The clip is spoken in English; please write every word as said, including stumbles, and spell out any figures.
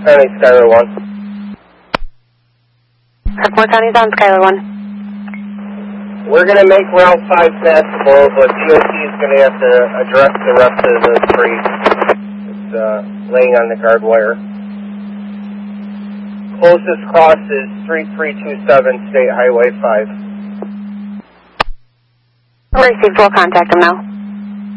County, Skylar one. Parkmore County's on Skylar one. We're going to make Route five passable, but D O T is going to have to address the rest of the street. It's uh, laying on the guard wire. Closest cross is three three two seven State Highway five. Receive full contact him now.